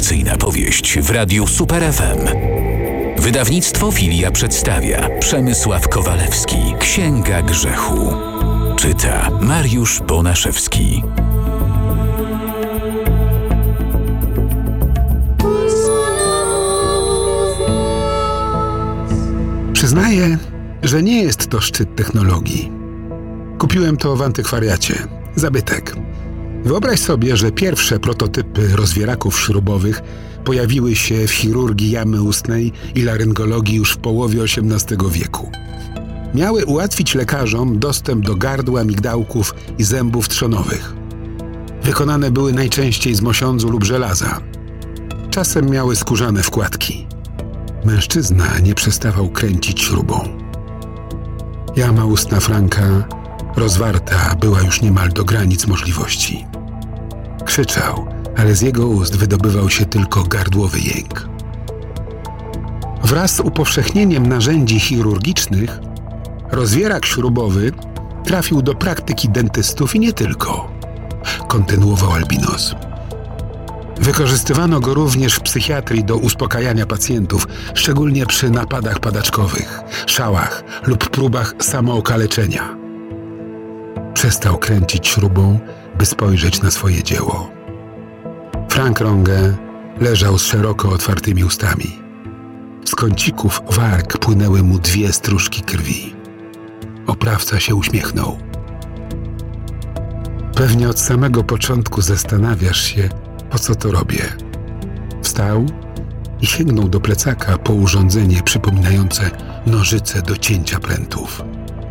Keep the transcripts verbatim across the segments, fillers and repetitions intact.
Wakacyjna powieść w Radiu Super F M. Wydawnictwo Filia przedstawia Przemysław Kowalewski. Księga grzechu. Czyta Mariusz Bonaszewski. Przyznaję, że nie jest to szczyt technologii. Kupiłem to w antykwariacie. Zabytek. Wyobraź sobie, że pierwsze prototypy rozwieraków śrubowych pojawiły się w chirurgii jamy ustnej i laryngologii już w połowie osiemnastego wieku. Miały ułatwić lekarzom dostęp do gardła, migdałków i zębów trzonowych. Wykonane były najczęściej z mosiądzu lub żelaza. Czasem miały skórzane wkładki. Mężczyzna nie przestawał kręcić śrubą. Jama ustna Franka, rozwarta, była już niemal do granic możliwości. Krzyczał, ale z jego ust wydobywał się tylko gardłowy jęk. Wraz z upowszechnieniem narzędzi chirurgicznych, rozwierak śrubowy trafił do praktyki dentystów i nie tylko. Kontynuował Albinos. Wykorzystywano go również w psychiatrii do uspokajania pacjentów, szczególnie przy napadach padaczkowych, szałach lub próbach samookaleczenia. Przestał kręcić śrubą, by spojrzeć na swoje dzieło. Frank Runge leżał z szeroko otwartymi ustami. Z kącików warg płynęły mu dwie stróżki krwi. Oprawca się uśmiechnął. Pewnie od samego początku zastanawiasz się, po co to robię. Wstał i sięgnął do plecaka po urządzenie przypominające nożyce do cięcia prętów.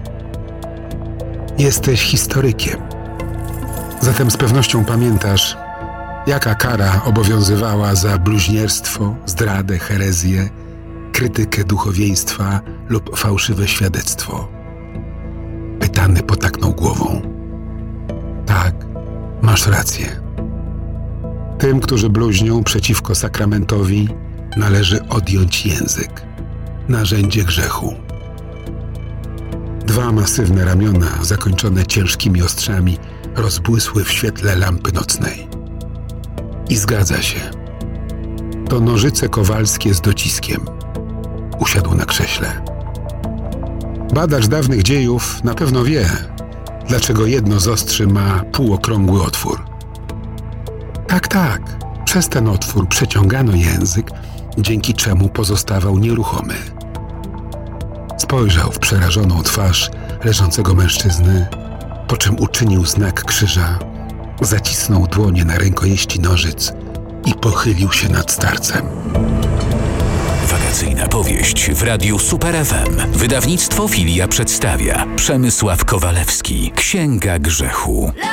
Jesteś historykiem. Zatem z pewnością pamiętasz, jaka kara obowiązywała za bluźnierstwo, zdradę, herezję, krytykę duchowieństwa lub fałszywe świadectwo. Pytany potaknął głową. Tak, masz rację. Tym, którzy bluźnią przeciwko sakramentowi, należy odjąć język. Narzędzie grzechu. Dwa masywne ramiona, zakończone ciężkimi ostrzami, rozbłysły w świetle lampy nocnej. I zgadza się. To nożyce kowalskie z dociskiem. Usiadł na krześle. Badacz dawnych dziejów na pewno wie, dlaczego jedno z ostrzy ma półokrągły otwór. Tak, tak. Przez ten otwór przeciągano język, dzięki czemu pozostawał nieruchomy. Spojrzał w przerażoną twarz leżącego mężczyzny, po czym uczynił znak krzyża, zacisnął dłonie na rękojeści nożyc i pochylił się nad starcem. Wakacyjna powieść w Radiu Super F M. Wydawnictwo Filia przedstawia Przemysław Kowalewski. Księga grzechu.